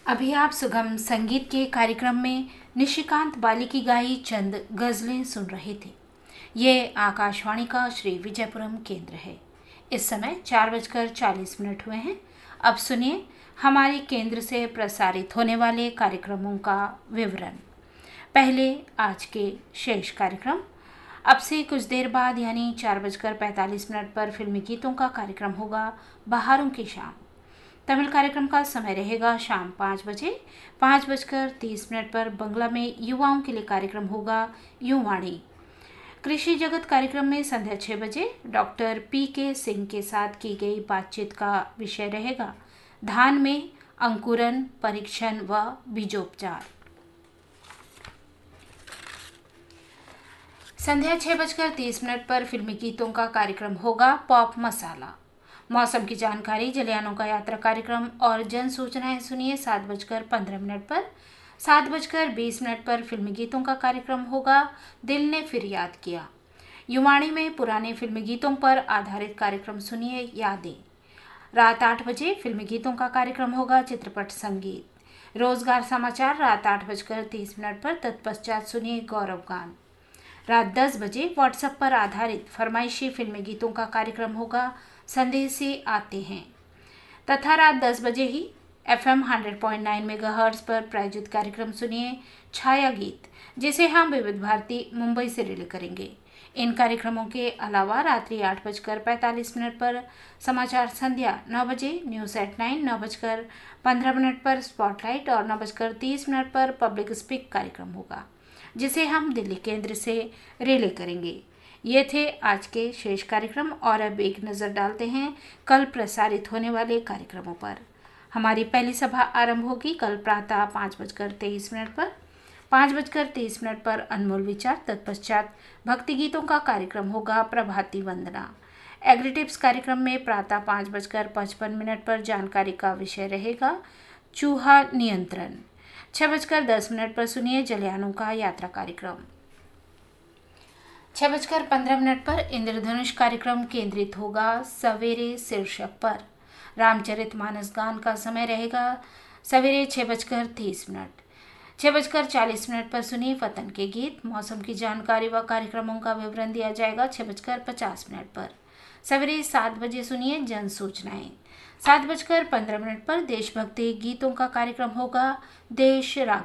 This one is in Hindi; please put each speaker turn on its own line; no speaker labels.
अभी आप सुगम संगीत के कार्यक्रम में निशिकांत बाली की गाई चंद गजलें सुन रहे थे। ये आकाशवाणी का श्री विजयपुरम केंद्र है। इस समय 4:40 हुए हैं। अब सुनिए हमारे केंद्र से प्रसारित होने वाले कार्यक्रमों का विवरण। पहले आज के शेष कार्यक्रम। अब से कुछ देर बाद यानी 4:45 पर फिल्मी गीतों का कार्यक्रम होगा बहारों की शाम। तमिल कार्यक्रम का समय रहेगा शाम 5 बजे। 5:30 पर बंगला में युवाओं के लिए कार्यक्रम होगा युवाणी। कृषि जगत कार्यक्रम में संध्या 6 बजे डॉक्टर PK सिंह के साथ की गई बातचीत का विषय रहेगा धान में अंकुरन, परीक्षण व बीजोपचार। संध्या 6:30 पर फिल्मी गीतों का कार्यक्रम होगा पॉप मसाला। मौसम की जानकारी, जलियानों का यात्रा कार्यक्रम और जन सूचनाएं सुनिए 7:15 पर। 7:20 पर फिल्मी गीतों का कार्यक्रम होगा दिल ने फिर याद किया। युवाणी में पुराने फिल्मी गीतों पर आधारित कार्यक्रम सुनिए यादें। रात 8 बजे फिल्मी गीतों का कार्यक्रम होगा चित्रपट संगीत। रोजगार समाचार रात 8:30 पर। तत्पश्चात सुनिए गौरव गान। रात 10 बजे व्हाट्सएप पर आधारित फरमाइशी फिल्मी गीतों का कार्यक्रम होगा संदेशे आते हैं तथा रात 10 बजे ही FM 100.9 मेगाहर्ट्ज पर प्रायोजित कार्यक्रम सुनिए छाया गीत, जिसे हम विविध भारती मुंबई से रिले करेंगे। इन कार्यक्रमों के अलावा रात्रि 8:45 पर समाचार संध्या, 9 बजे न्यूज एट 9, 9:15 पर स्पॉटलाइट और 9:30 पर पब्लिक स्पीक कार्यक्रम होगा, जिसे हम दिल्ली केंद्र से रिले करेंगे। ये थे आज के शेष कार्यक्रम और अब एक नज़र डालते हैं कल प्रसारित होने वाले कार्यक्रमों पर। हमारी पहली सभा आरंभ होगी कल प्रातः 5:23 पर। 5:30 पर अनमोल विचार। तत्पश्चात भक्ति गीतों का कार्यक्रम होगा प्रभाती वंदना। एग्रीटिप्स कार्यक्रम में प्रातः 5:55 पर जानकारी का विषय रहेगा चूहा नियंत्रण। 6:10 पर सुनिए जलियानों का यात्रा कार्यक्रम। 6:15 पर इंद्रधनुष कार्यक्रम केंद्रित होगा सवेरे शीर्षक पर। रामचरितमानस गान का समय रहेगा सवेरे 6:30। 6:40 पर सुनिए वतन के गीत। मौसम की जानकारी व कार्यक्रमों का विवरण दिया जाएगा 6:50 पर। सवेरे 7 बजे सुनिए जन सूचनाएं। 7:15 पर देशभक्ति गीतों का कार्यक्रम होगा देश राग।